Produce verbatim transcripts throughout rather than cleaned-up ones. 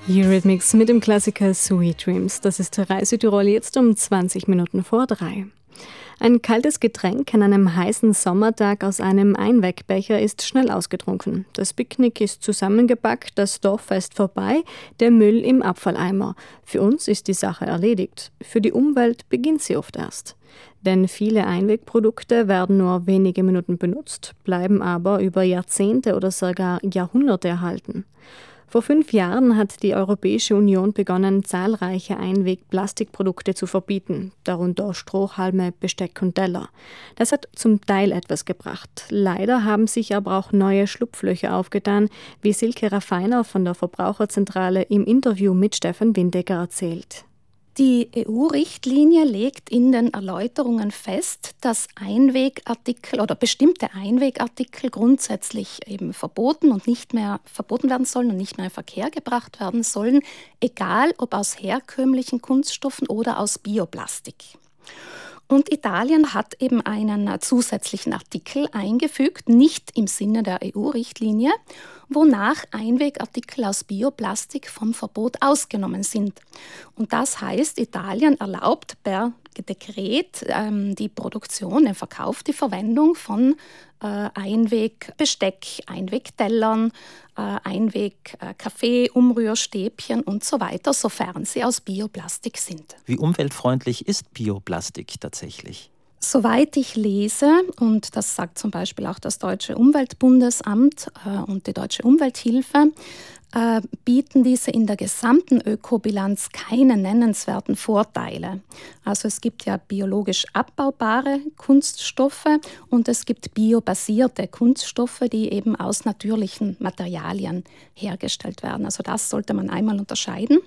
Eurythmics mit dem Klassiker Sweet Dreams. Das ist Reise Tirol jetzt um zwanzig Minuten vor drei. Ein kaltes Getränk an einem heißen Sommertag aus einem Einwegbecher ist schnell ausgetrunken. Das Picknick ist zusammengepackt, das Dorffest vorbei, der Müll im Abfalleimer. Für uns ist die Sache erledigt. Für die Umwelt beginnt sie oft erst. Denn viele Einwegprodukte werden nur wenige Minuten benutzt, bleiben aber über Jahrzehnte oder sogar Jahrhunderte erhalten. Vor fünf Jahren hat die Europäische Union begonnen, zahlreiche Einweg-Plastikprodukte zu verbieten, darunter Strohhalme, Besteck und Teller. Das hat zum Teil etwas gebracht. Leider haben sich aber auch neue Schlupflöcher aufgetan, wie Silke Raffiner von der Verbraucherzentrale im Interview mit Stefan Windecker erzählt. Die E U-Richtlinie legt in den Erläuterungen fest, dass Einwegartikel oder bestimmte Einwegartikel grundsätzlich eben verboten und nicht mehr verboten werden sollen und nicht mehr in Verkehr gebracht werden sollen, egal ob aus herkömmlichen Kunststoffen oder aus Bioplastik. Und Italien hat eben einen zusätzlichen Artikel eingefügt, nicht im Sinne der E U-Richtlinie, wonach Einwegartikel aus Bioplastik vom Verbot ausgenommen sind. Und das heißt, Italien erlaubt per Dekret ähm, die Produktion, den Verkauf, die Verwendung von äh, Einwegbesteck, Einwegtellern, äh, Einwegkaffee, Umrührstäbchen und so weiter, sofern sie aus Bioplastik sind. Wie umweltfreundlich ist Bioplastik tatsächlich? Soweit ich lese, und das sagt zum Beispiel auch das Deutsche Umweltbundesamt äh, und die Deutsche Umwelthilfe, äh, bieten diese in der gesamten Ökobilanz keine nennenswerten Vorteile. Also es gibt ja biologisch abbaubare Kunststoffe und es gibt biobasierte Kunststoffe, die eben aus natürlichen Materialien hergestellt werden. Also das sollte man einmal unterscheiden.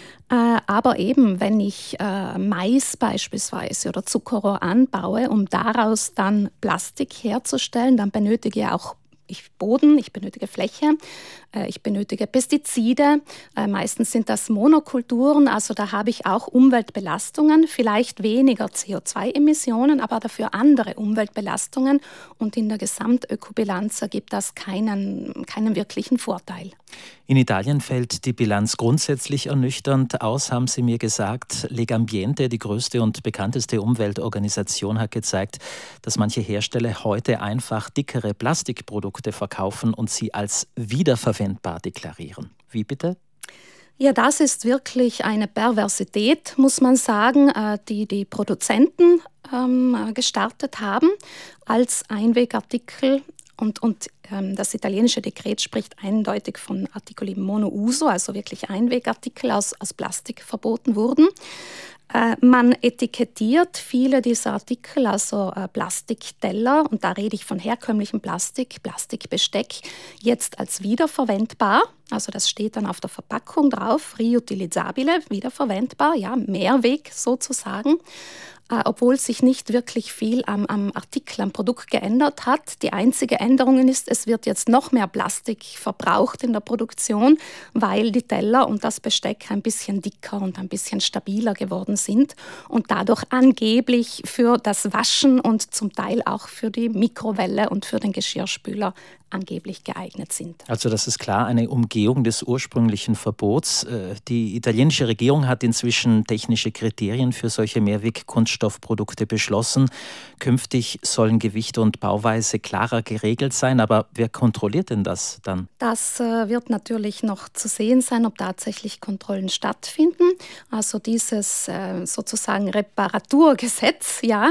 Äh, aber eben, wenn ich äh, Mais beispielsweise oder Zuckerrohr anbaue, um daraus dann Plastik herzustellen, dann benötige ich auch ich Boden, ich benötige Fläche, äh, ich benötige Pestizide. Äh, meistens sind das Monokulturen, also da habe ich auch Umweltbelastungen, vielleicht weniger C O zwei Emissionen, aber dafür andere Umweltbelastungen. Und in der Gesamtökobilanz ergibt das keinen, keinen wirklichen Vorteil. In Italien fällt die Bilanz grundsätzlich ernüchternd aus, haben Sie mir gesagt. Legambiente, die größte und bekannteste Umweltorganisation, hat gezeigt, dass manche Hersteller heute einfach dickere Plastikprodukte verkaufen und sie als wiederverwendbar deklarieren. Wie bitte? Ja, das ist wirklich eine Perversität, muss man sagen, die die Produzenten ähm, gestartet haben als Einwegartikel. Und, und ähm, das italienische Dekret spricht eindeutig von Articoli monouso, also wirklich Einwegartikel aus, aus Plastik verboten wurden. Äh, man etikettiert viele dieser Artikel, also äh, Plastikteller, und da rede ich von herkömmlichem Plastik, Plastikbesteck, jetzt als wiederverwendbar. Also das steht dann auf der Verpackung drauf, riutilizzabile, wiederverwendbar, ja, Mehrweg sozusagen. Äh, obwohl sich nicht wirklich viel am, am Artikel, am Produkt geändert hat. Die einzige Änderung ist, es wird jetzt noch mehr Plastik verbraucht in der Produktion, weil die Teller und das Besteck ein bisschen dicker und ein bisschen stabiler geworden sind und dadurch angeblich für das Waschen und zum Teil auch für die Mikrowelle und für den Geschirrspüler angeblich geeignet sind. Also das ist klar eine Umgehung des ursprünglichen Verbots. Die italienische Regierung hat inzwischen technische Kriterien für solche Mehrweg-Kunststoffprodukte beschlossen. Künftig sollen Gewichte und Bauweise klarer geregelt sein. Aber wer kontrolliert denn das dann? Das äh, wird natürlich noch zu sehen sein, ob tatsächlich Kontrollen stattfinden. Also dieses äh, sozusagen Reparaturgesetz, ja,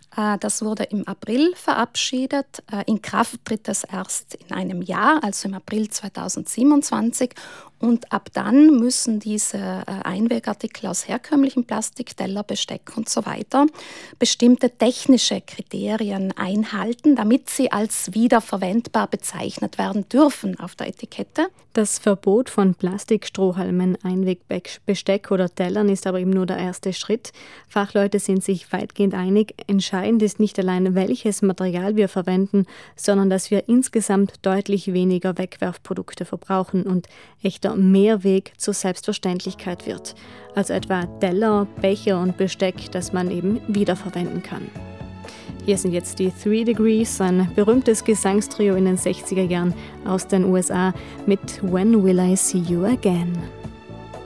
das wurde im April verabschiedet. In Kraft tritt es erst in einem Jahr, also im April zweitausendsiebenundzwanzig. Und ab dann müssen diese Einwegartikel aus herkömmlichem Plastik, Teller, Besteck und so weiter bestimmte technische Kriterien einhalten, damit sie als wiederverwendbar bezeichnet werden dürfen auf der Etikette. Das Verbot von Plastikstrohhalmen, Einwegbesteck oder Tellern ist aber eben nur der erste Schritt. Fachleute sind sich weitgehend einig. Entscheidend ist nicht allein, welches Material wir verwenden, sondern dass wir insgesamt deutlich weniger Wegwerfprodukte verbrauchen und echter Mehrweg zur Selbstverständlichkeit wird. Also etwa Teller, Becher und Besteck, das man eben wiederverwenden kann. Hier sind jetzt die Three Degrees, ein berühmtes Gesangstrio in den sechziger Jahren aus den U S A mit When Will I See You Again?